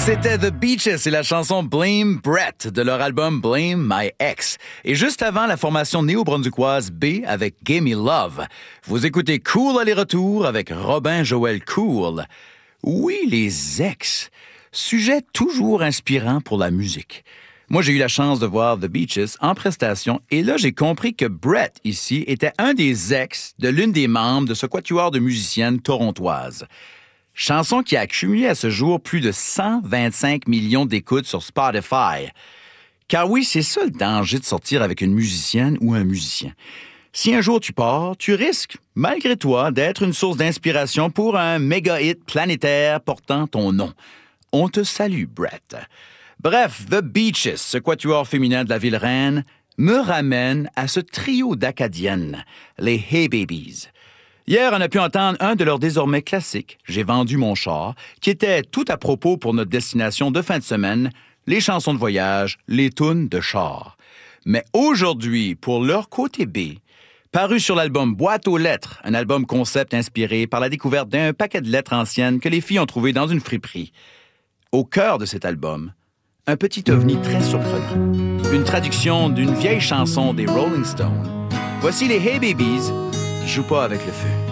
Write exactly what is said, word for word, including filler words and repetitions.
C'était The Beaches et la chanson Blame Brett de leur album Blame My Ex. Et juste avant, la formation néo-brunswickoise B avec Gimme Love. Vous écoutez Cool aller-retour avec Robin Joël Cool. Oui, les ex. Sujet toujours inspirant pour la musique. Moi, j'ai eu la chance de voir The Beaches en prestation et là, j'ai compris que Brett, ici, était un des ex de l'une des membres de ce quatuor de musiciennes torontoises. Chanson qui a accumulé à ce jour plus de cent vingt-cinq millions d'écoutes sur Spotify. Car oui, c'est ça le danger de sortir avec une musicienne ou un musicien. Si un jour tu pars, tu risques, malgré toi, d'être une source d'inspiration pour un méga hit planétaire portant ton nom. On te salue, Brett. Bref, The Beaches, ce quatuor féminin de la ville reine, me ramène à ce trio d'acadiennes, les Hey Babies. Hier, on a pu entendre un de leurs désormais classiques, « J'ai vendu mon char », qui était tout à propos pour notre destination de fin de semaine, les chansons de voyage, les tunes de char. Mais aujourd'hui, pour leur côté B, paru sur l'album Boîte aux lettres, un album concept inspiré par la découverte d'un paquet de lettres anciennes que les filles ont trouvées dans une friperie. Au cœur de cet album, un petit ovni très surprenant, une traduction d'une vieille chanson des Rolling Stones. Voici les Hey Babies, Joue pas avec le feu.